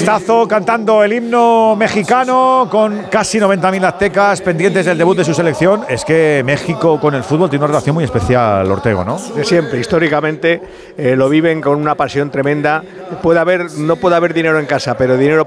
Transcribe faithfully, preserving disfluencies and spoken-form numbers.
Cabezazo cantando el himno mexicano con casi noventa mil aztecas pendientes del debut de su selección. Es que México con el fútbol tiene una relación muy especial, Ortego, ¿no? De siempre, históricamente eh, lo viven con una pasión tremenda. Puede haber, no puede haber dinero en casa, pero dinero